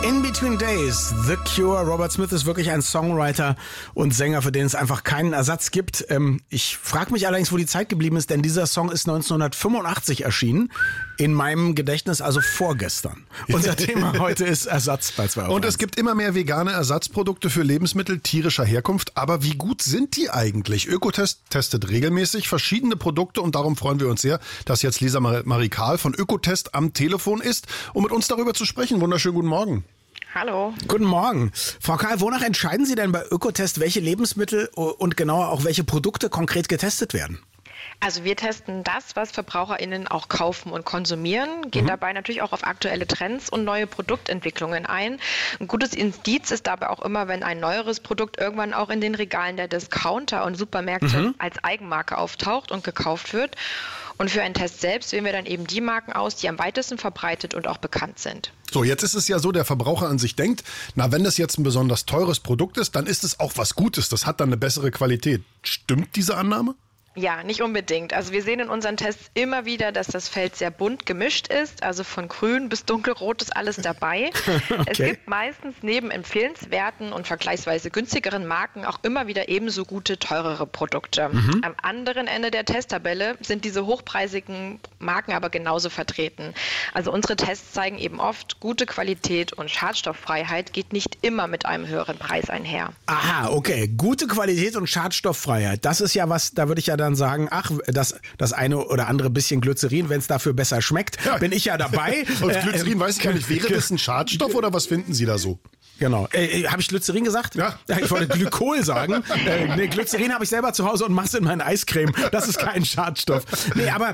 In Between Days, The Cure. Robert Smith ist wirklich ein Songwriter und Sänger, für den es einfach keinen Ersatz gibt. Ich frage mich allerdings, wo die Zeit geblieben ist, denn dieser Song ist 1985 erschienen. In meinem Gedächtnis also vorgestern. Unser Thema heute ist Ersatz bei 2 Euro. Und es gibt immer mehr vegane Ersatzprodukte für Lebensmittel tierischer Herkunft. Aber wie gut sind die eigentlich? Ökotest testet regelmäßig verschiedene Produkte und darum freuen wir uns sehr, dass jetzt Lisa Marie Kahl von Ökotest am Telefon ist, um mit uns darüber zu sprechen. Wunderschönen guten Morgen. Hallo. Guten Morgen. Frau Kahl, wonach entscheiden Sie denn bei Ökotest, welche Lebensmittel und genauer auch welche Produkte konkret getestet werden? Also wir testen das, was VerbraucherInnen auch kaufen und konsumieren, gehen dabei natürlich auch auf aktuelle Trends und neue Produktentwicklungen ein. Ein gutes Indiz ist dabei auch immer, wenn ein neueres Produkt irgendwann auch in den Regalen der Discounter und Supermärkte als Eigenmarke auftaucht und gekauft wird. Und für einen Test selbst wählen wir dann eben die Marken aus, die am weitesten verbreitet und auch bekannt sind. So, jetzt ist es ja so, der Verbraucher an sich denkt, na, wenn das jetzt ein besonders teures Produkt ist, dann ist es auch was Gutes. Das hat dann eine bessere Qualität. Stimmt diese Annahme? Ja, nicht unbedingt. Also wir sehen in unseren Tests immer wieder, dass das Feld sehr bunt gemischt ist. Also von grün bis dunkelrot ist alles dabei. Okay. Es gibt meistens neben empfehlenswerten und vergleichsweise günstigeren Marken auch immer wieder ebenso gute, teurere Produkte. Am anderen Ende der Testtabelle sind diese hochpreisigen Marken aber genauso vertreten. Also unsere Tests zeigen eben oft, gute Qualität und Schadstofffreiheit geht nicht immer mit einem höheren Preis einher. Aha, okay. Gute Qualität und Schadstofffreiheit. Das ist ja was, da würde ich ja dann sagen, ach, das eine oder andere bisschen Glycerin, wenn es dafür besser schmeckt, bin ich ja dabei. Und Glycerin weiß ich gar nicht, wäre das ein Schadstoff oder was finden Sie da so? Genau. Habe ich Glycerin gesagt? Ja. Ich wollte Glykol sagen. Nee, Glycerin habe ich selber zu Hause und mache es in meine Eiscreme. Das ist kein Schadstoff. Nee, aber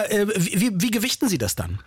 wie gewichten Sie das dann?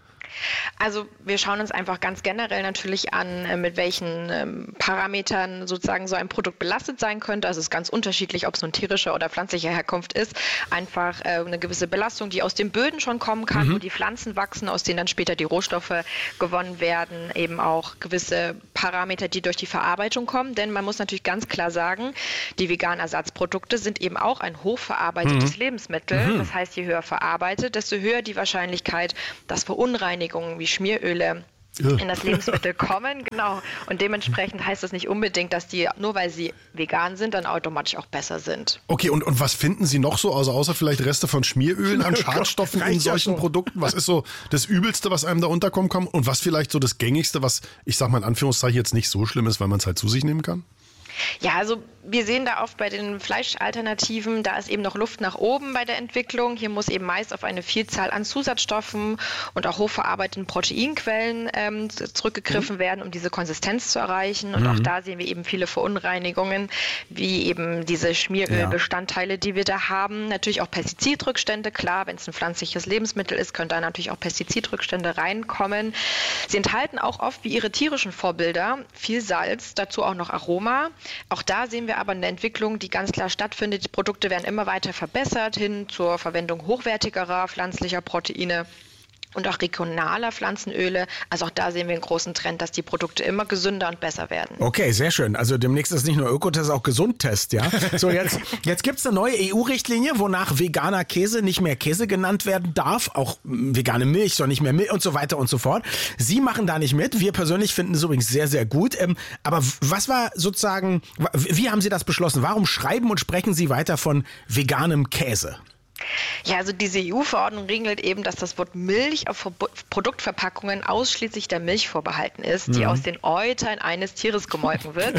Also wir schauen uns einfach ganz generell natürlich an, mit welchen Parametern sozusagen so ein Produkt belastet sein könnte. Also es ist ganz unterschiedlich, ob es nun tierischer oder pflanzlicher Herkunft ist. Einfach eine gewisse Belastung, die aus den Böden schon kommen kann, wo die Pflanzen wachsen, aus denen dann später die Rohstoffe gewonnen werden. Eben auch gewisse Parameter, die durch die Verarbeitung kommen. Denn man muss natürlich ganz klar sagen, die veganen Ersatzprodukte sind eben auch ein hochverarbeitetes Lebensmittel. Das heißt, je höher verarbeitet, desto höher die Wahrscheinlichkeit, dass Verunreinigungen wie Schmieröle in das Lebensmittel kommen, genau. Und dementsprechend heißt das nicht unbedingt, dass die, nur weil sie vegan sind, dann automatisch auch besser sind. Okay, und was finden Sie noch so, also außer vielleicht Reste von Schmierölen an Schadstoffen in solchen Produkten? Was ist so das Übelste, was einem da unterkommen kann? Und was vielleicht so das Gängigste, was, ich sag mal in Anführungszeichen, jetzt nicht so schlimm ist, weil man es halt zu sich nehmen kann? Ja, also wir sehen da oft bei den Fleischalternativen, da ist eben noch Luft nach oben bei der Entwicklung. Hier muss eben meist auf eine Vielzahl an Zusatzstoffen und auch hochverarbeiteten Proteinquellen zurückgegriffen werden, um diese Konsistenz zu erreichen. Und auch da sehen wir eben viele Verunreinigungen, wie eben diese Schmierölbestandteile, die wir da haben. Natürlich auch Pestizidrückstände, klar, wenn es ein pflanzliches Lebensmittel ist, können da natürlich auch Pestizidrückstände reinkommen. Sie enthalten auch oft, wie ihre tierischen Vorbilder, viel Salz, dazu auch noch Aroma. Auch da sehen wir aber eine Entwicklung, die ganz klar stattfindet. Die Produkte werden immer weiter verbessert hin zur Verwendung hochwertigerer pflanzlicher Proteine und auch regionaler Pflanzenöle. Also auch da sehen wir einen großen Trend, dass die Produkte immer gesünder und besser werden. Okay, sehr schön. Also demnächst ist nicht nur Ökotest, auch Gesundtest, ja? So, jetzt gibt's eine neue EU-Richtlinie, wonach veganer Käse nicht mehr Käse genannt werden darf. Auch vegane Milch soll nicht mehr Milch und so weiter und so fort. Sie machen da nicht mit. Wir persönlich finden es übrigens sehr, sehr gut. Aber was war sozusagen, wie haben Sie das beschlossen? Warum schreiben und sprechen Sie weiter von veganem Käse? Ja, also diese EU-Verordnung regelt eben, dass das Wort Milch auf Produktverpackungen ausschließlich der Milch vorbehalten ist, die aus den Eutern eines Tieres gemolken wird.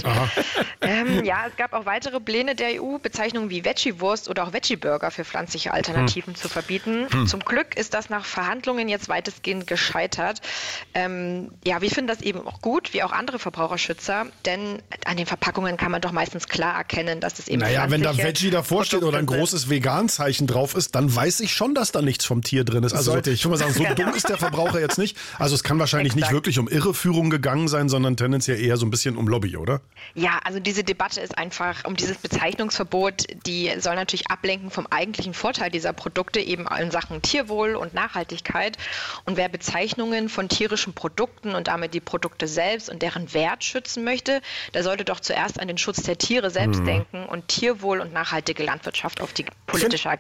Ja, es gab auch weitere Pläne der EU, Bezeichnungen wie Veggie-Wurst oder auch Veggie-Burger für pflanzliche Alternativen zu verbieten. Zum Glück ist das nach Verhandlungen jetzt weitestgehend gescheitert. Ja, wir finden das eben auch gut, wie auch andere Verbraucherschützer, denn an den Verpackungen kann man doch meistens klar erkennen, dass es eben wenn da Veggie davor steht oder ein großes Vegan-Zeichen drauf ist, dann weiß ich schon, dass da nichts vom Tier drin ist. Also sollte ich würde mal sagen, so dumm ist der Verbraucher jetzt nicht. Also es kann wahrscheinlich nicht wirklich um Irreführung gegangen sein, sondern tendenziell eher so ein bisschen um Lobby, oder? Ja, also diese Debatte ist einfach um dieses Bezeichnungsverbot, die soll natürlich ablenken vom eigentlichen Vorteil dieser Produkte, eben in Sachen Tierwohl und Nachhaltigkeit. Und wer Bezeichnungen von tierischen Produkten und damit die Produkte selbst und deren Wert schützen möchte, der sollte doch zuerst an den Schutz der Tiere selbst denken und Tierwohl und nachhaltige Landwirtschaft auf die politische Agenda schreiben.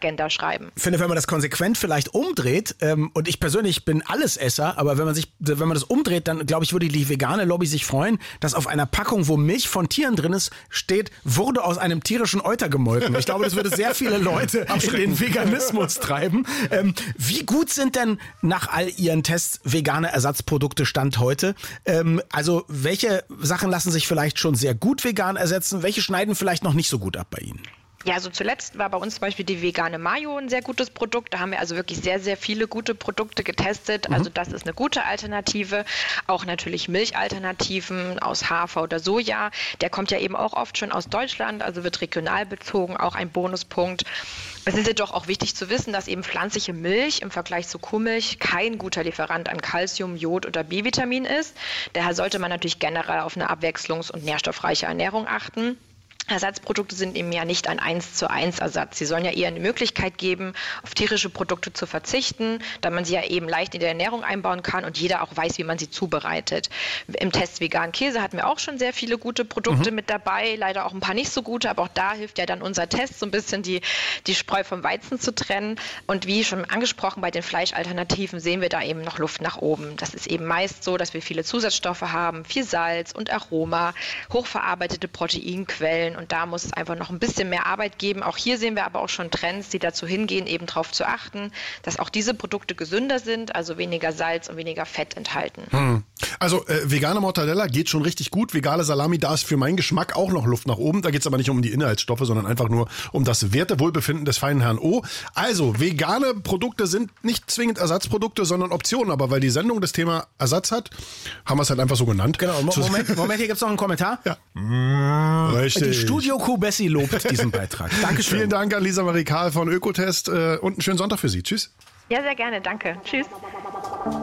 betreiben. Ich finde, wenn man das konsequent vielleicht umdreht, und ich persönlich bin Allesesser, aber wenn man das umdreht, dann glaube ich, würde die vegane Lobby sich freuen, dass auf einer Packung, wo Milch von Tieren drin ist, steht, wurde aus einem tierischen Euter gemolken. Ich glaube, das würde sehr viele Leute in den Veganismus treiben. Wie gut sind denn nach all Ihren Tests vegane Ersatzprodukte Stand heute? Also welche Sachen lassen sich vielleicht schon sehr gut vegan ersetzen? Welche schneiden vielleicht noch nicht so gut ab bei Ihnen? Ja, also zuletzt war bei uns zum Beispiel die vegane Mayo ein sehr gutes Produkt. Da haben wir also wirklich sehr, sehr viele gute Produkte getestet. Also das ist eine gute Alternative. Auch natürlich Milchalternativen aus Hafer oder Soja. Der kommt ja eben auch oft schon aus Deutschland, also wird regional bezogen, auch ein Bonuspunkt. Es ist jedoch auch wichtig zu wissen, dass eben pflanzliche Milch im Vergleich zu Kuhmilch kein guter Lieferant an Calcium, Jod oder B-Vitamin ist. Daher sollte man natürlich generell auf eine abwechslungs- und nährstoffreiche Ernährung achten. Ersatzprodukte sind eben ja nicht ein 1:1 Ersatz. Sie sollen ja eher eine Möglichkeit geben, auf tierische Produkte zu verzichten, da man sie ja eben leicht in der Ernährung einbauen kann und jeder auch weiß, wie man sie zubereitet. Im Test veganen Käse hatten wir auch schon sehr viele gute Produkte mit dabei, leider auch ein paar nicht so gute, aber auch da hilft ja dann unser Test, so ein bisschen die Spreu vom Weizen zu trennen. Und wie schon angesprochen, bei den Fleischalternativen sehen wir da eben noch Luft nach oben. Das ist eben meist so, dass wir viele Zusatzstoffe haben, viel Salz und Aroma, hochverarbeitete Proteinquellen. Und da muss es einfach noch ein bisschen mehr Arbeit geben. Auch hier sehen wir aber auch schon Trends, die dazu hingehen, eben darauf zu achten, dass auch diese Produkte gesünder sind, also weniger Salz und weniger Fett enthalten. Also vegane Mortadella geht schon richtig gut. Vegane Salami, da ist für meinen Geschmack auch noch Luft nach oben. Da geht es aber nicht um die Inhaltsstoffe, sondern einfach nur um das Wertewohlbefinden des feinen Herrn O. Also vegane Produkte sind nicht zwingend Ersatzprodukte, sondern Optionen. Aber weil die Sendung das Thema Ersatz hat, haben wir es halt einfach so genannt. Genau, Moment, hier gibt es noch einen Kommentar. Ja. Richtig. Studio Q Bessi lobt diesen Beitrag. Dankeschön. Vielen Dank an Lisa Marie Kahl von Ökotest und einen schönen Sonntag für Sie. Tschüss. Ja, sehr gerne. Danke. Tschüss.